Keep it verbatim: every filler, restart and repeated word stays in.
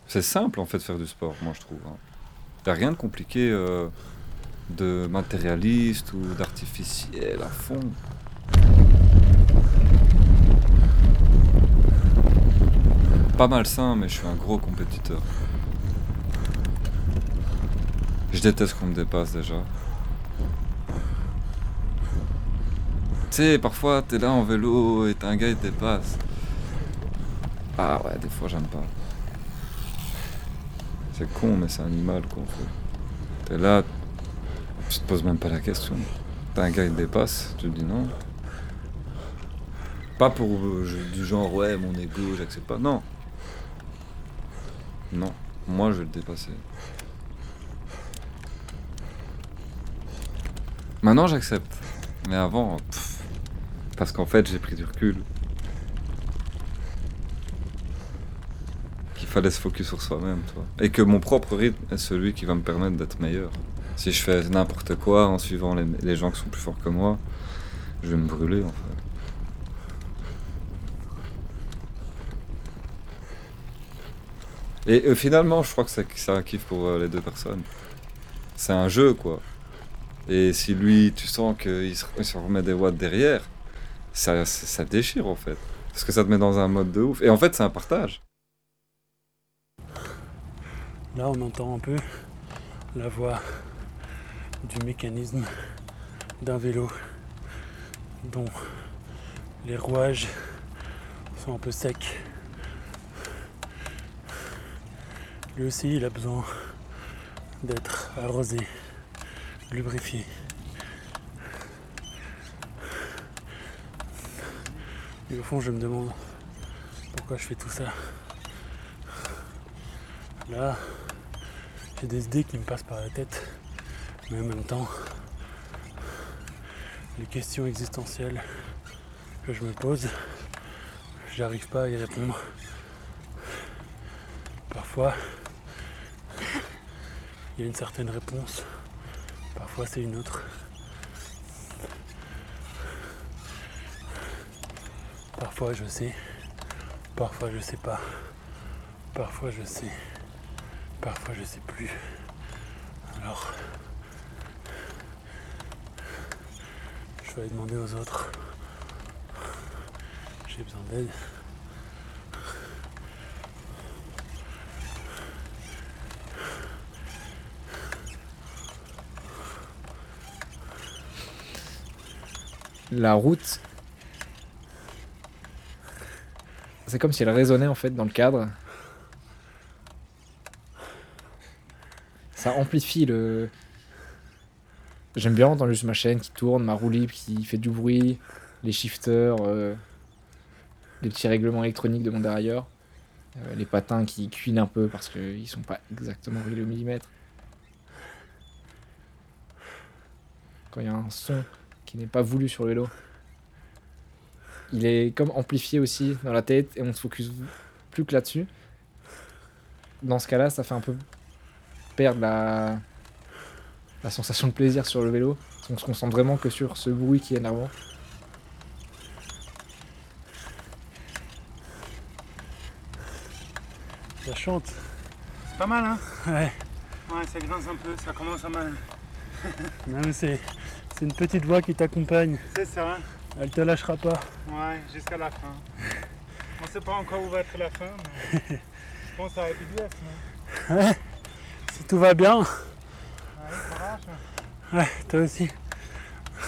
C'est simple en fait de faire du sport, moi je trouve. Hein. Y a rien de compliqué, euh, de matérialiste ou d'artificiel à fond. Pas malsain, mais je suis un gros compétiteur. Je déteste qu'on me dépasse déjà. Tu sais, parfois t'es là en vélo et t'as un gars qui te dépasse. Ah ouais, des fois j'aime pas. C'est con, mais c'est animal quoi. T'es là, tu te poses même pas la question. T'as un gars qui te dépasse, tu te dis non. Pas pour euh, je- du genre ouais, mon ego, j'accepte pas. Non. Non. Moi je vais le dépasser. Maintenant j'accepte. Mais avant, pff, parce qu'en fait j'ai pris du recul. Qu'il fallait se focus sur soi-même, tu vois. Et que mon propre rythme est celui qui va me permettre d'être meilleur. Si je fais n'importe quoi en suivant les, les gens qui sont plus forts que moi, je vais me brûler en fait. Et euh, finalement, je crois que c'est c'est un kiff pour euh, les deux personnes. C'est un jeu, quoi. Et si lui, tu sens qu'il se, il se remet des watts derrière, ça, ça, ça déchire en fait. Parce que ça te met dans un mode de ouf. Et en fait, c'est un partage. Là, on entend un peu la voix du mécanisme d'un vélo dont les rouages sont un peu secs. Lui aussi, il a besoin d'être arrosé, lubrifié. Et au fond, je me demande pourquoi je fais tout ça. Là, j'ai des idées qui me passent par la tête, mais en même temps, les questions existentielles que je me pose, j'arrive pas à y répondre. Parfois, il y a une certaine réponse, parfois c'est une autre. Parfois je sais, parfois je sais pas, parfois je sais, parfois je sais plus. Alors, je vais aller demander aux autres. J'ai besoin d'aide. La route, c'est comme si elle résonnait en fait dans le cadre. Ça amplifie le. J'aime bien entendre juste ma chaîne qui tourne, ma roue libre qui fait du bruit, les shifters, euh, les petits règlements électroniques de mon dérailleur, euh, les patins qui cuinent un peu parce qu'ils sont pas exactement réglés au millimètre. Quand il y a un son qui n'est pas voulu sur le vélo, il est comme amplifié aussi dans la tête et on se focus plus que là-dessus. Dans ce cas-là, ça fait un peu perdre la, la sensation de plaisir sur le vélo. On se concentre vraiment que sur ce bruit qui est énervant. Ça chante. C'est pas mal, hein? Ouais. Ouais, ça grince un peu, ça commence à mal. Non mais c'est, c'est une petite voix qui t'accompagne. C'est ça, hein? Elle te lâchera pas. Ouais, jusqu'à la fin. On sait pas encore où va être la fin, mais je pense que ça va être du S, non? Ouais. Si tout va bien. Ouais, courage. Ouais, toi aussi.